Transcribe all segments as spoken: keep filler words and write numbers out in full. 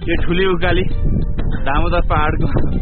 यो ठुली उकाली दामोदर पहाडको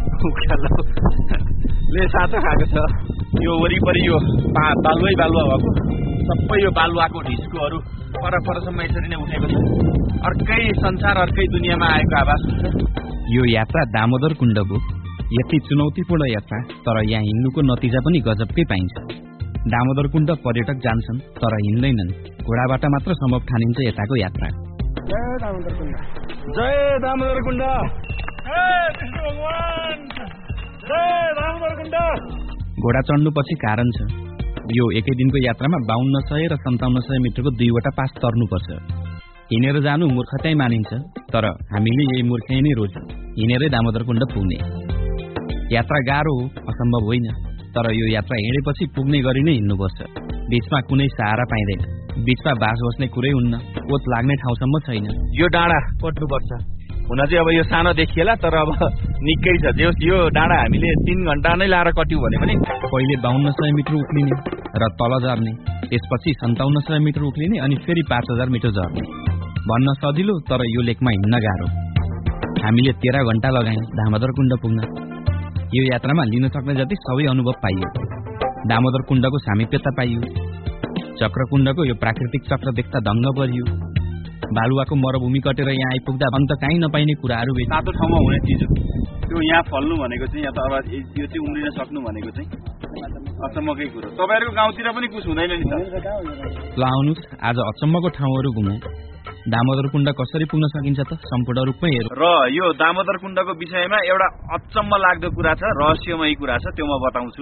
उकालोले साथो खाएको छ। यो वरिपरि यो बालुवै बालुवा भएको सबै यो बालुवाको ढिस्कोहरू पर परसम्म यसरी नै उठेको छ। अर्कै संसार अर्कै दुनियाँमा आएको आवाज हुन्छ। यो यात्रा दामोदर कुण्डको यति चुनौतीपूर्ण यात्रा, तर यहाँ हिँड्नुको नतिजा पनि गजबकै पाइन्छ। दामोदर कुण्ड पर्यटक जान्छन् तर हिँड्दैनन्, घोडाबाट मात्र सम्भव ठानिन्छ यताको यात्रा। जय दामोदर कुण्ड, जय दामोदर कुण्ड, जय कृष्ण भगवान, जय दामोदर कुण्ड। घोडा चढ्नुपछि कारण छ। यो एकै दिनको यात्रामा बाहन्न सय र सन्ताउन्न सय मिटरको दुईवटा पास तर्नुपर्छ। हिँडेर जानु मूर्खतै मानिन्छ, तर हामीले यही मूर्खै नै रोज्यौं, हिँडेरै दामोदर कुण्ड पुग्ने। यात्रा गाह्रो हो, असम्भव होइन, तर यो यात्रा हिँडेपछि पुग्ने गरी नै हिँड्नुपर्छ। बीचमा कुनै सहारा पाइँदैन, बीचमा बास बस्ने कुरै हुन्न, ओत लाग्ने ठाउँसम्म छैन। यो डाँडा कट्नुपर्छ। हुन चाहिँ अब यो सानो देखिएला, तर अब निकै छ। जे होस् यो डाँडा हामीले तीन घण्टा नै लाएर कट्यौं भने पनि पहिले बाहन्न सय मिटर उक्लिने र तल झर्ने, त्यसपछि सन्ताउन्न सय मिटर उक्लिने अनि फेरि पाँच हजार मिटर झर्ने। भन्न सजिलो, तर यो लेकमा हिँड्न गाह्रो। हामीले तेह्र घण्टा लगायौं दामोदर कुण्ड पुग्न। यो यात्रामा लिन सक्ने जति सबै अनुभव पाइयो। दामोदर कुण्डको सामिप्यता पाइयो, चक्रकुण्डको यो प्राकृतिक चक्र देख्दा दङ्ग परियो। बालुवाको मरुभूमि कटेर यहाँ आइपुग्दा अन्त कहीँ नपाइने कुराहरू भेट। तातो ठाउँमा हुने चिज त्यो यहाँ फल्नु भनेको चाहिँ, या त अब यो चाहिँ उम्रिन सक्नु भनेको चाहिँ अचम्मकै कुरो। तपाईँहरूको गाउँतिर पनि कुछ हुँदैन नि त? ल आउनुहोस्, आज अचम्मको ठाउँहरू घुमौँ। दामोदर कुण्ड कसरी पुग्न सकिन्छ त सम्पूर्ण रूपमै हेरौँ। र यो दामोदर कुण्डको विषयमा एउटा अचम्म लाग्दो कुरा छ, रहस्यमय कुरा छ, त्यो म बताउँछु।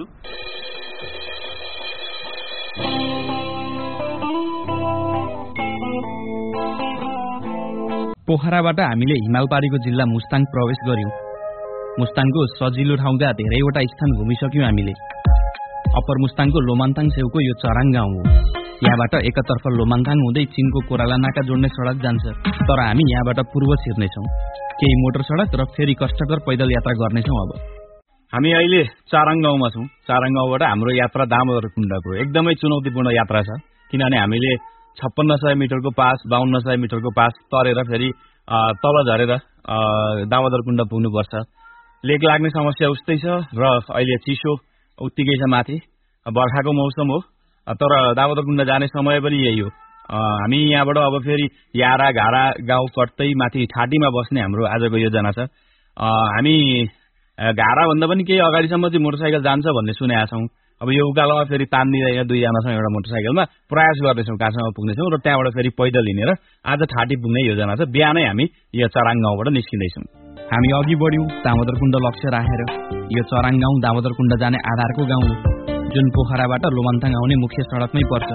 पोखराबाट हामीले हिमालपारीको जिल्ला मुस्ताङ प्रवेश गर्यौं। मुस्ताङको सजिलो ठाउँका धेरैवटा स्थान घुमिसक्यौं हामीले। अप्पर मुस्ताङको लोमान्ताङ छेउको यो चराङ गाउँ हो। यहाँबाट एकतर्फ लोमान्ताङ हुँदै चीनको कोराला नाका जोड्ने सडक जान्छ, तर हामी यहाँबाट पूर्व छिर्नेछौँ। केही मोटर सडक र फेरि कष्टकर पैदल यात्रा गर्नेछौँ। अब हामी अहिले चाराङ गाउँमा छौँ। चाराङ गाउँबाट हाम्रो यात्रा दामोदर कुण्डको एकदमै चुनौतीपूर्ण यात्रा छ, किनभने हामीले छप्पन्न सय मिटरको पास, बाहन्न सय मिटरको पास तरेर फेरि तल झरेर दामोदर कुण्ड पुग्नुपर्छ। लेक लाग्ने समस्या उस्तै छ र अहिले चिसो उत्तिकै छ माथि, बर्खाको मौसम हो, तर दामोदर कुण्ड जाने समय पनि यही हो। हामी यहाँबाट अब फेरि यारा घारा गाउँ कट्दै माथि ठाटीमा बस्ने हाम्रो आजको योजना छ। हामी घारा भन्दा पनि केही अगाडिसम्म चाहिँ मोटरसाइकल जान्छ भन्ने सुनेका छौँ। अब यो उकालोमा फेरि तान्दिँदैन, दुईजना छौँ एउटा मोटरसाइकलमा, प्रयास गर्दैछौँ कहाँसम्म पुग्नेछौँ र त्यहाँबाट फेरि पैदल हिँडेर आज ठाटी पुग्ने योजना छ। बिहानै हामी यो चराङ गाउँबाट निस्किँदैछौँ। हामी अघि बढ्यौं दामोदर कुण्ड लक्ष्य राखेर। यो चराङ गाउँ दामोदर कुण्ड जाने आधारको गाउँ हो, जुन पोखराबाट लोमान्ताङ आउने मुख्य सडकमै पर्छ।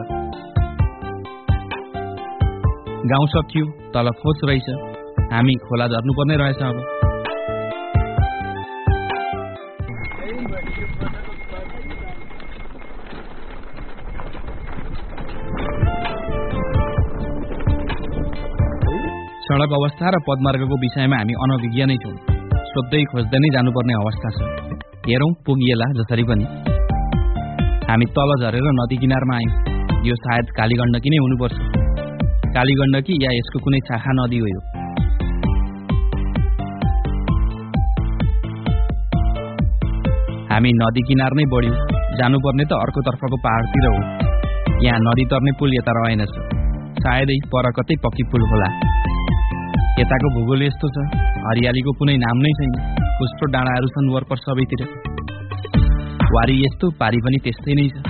गाउँ सकियो, तल खोज रहेछ, हामी खोला झर्नुपर्ने रहेछ। अब सडक अवस्था र पदमार्गको विषयमा हामी अनभिज्ञ नै छौँ। सोध्दै खोज्दै नै जानुपर्ने अवस्था छ। हेरौँ पुगिएला जसरी पनि। हामी तल झरेर नदी किनारमा आयौँ। यो सायद कालीगण्डकी नै हुनुपर्छ। कालीगण्डकी या यसको कुनै शाखा नदी हो यो। हामी नदी किनार नै बढ्यौँ। जानुपर्ने त अर्कोतर्फको पहाडतिर हो। यहाँ नदी तर्ने पुल यता रहेनछ, सायदै पर कतै पक्की पुल होला। यताको भूगोल यस्तो छ, हरियालीको कुनै नाम नै छैन। खुस्रो डाँडाहरू छन् वरपर सबैतिर। वारी यस्तो, पारी पनि त्यस्तै नै छ।